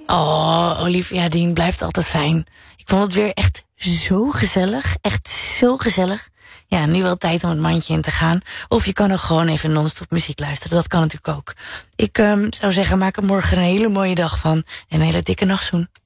Oh, Olivia Dean blijft altijd fijn. Ik vond het weer echt zo gezellig. Echt zo gezellig. Ja, nu wel tijd om het mandje in te gaan. Of je kan ook gewoon even non-stop muziek luisteren. Dat kan natuurlijk ook. Ik zou zeggen, maak er morgen een hele mooie dag van. En een hele dikke nachtzoen.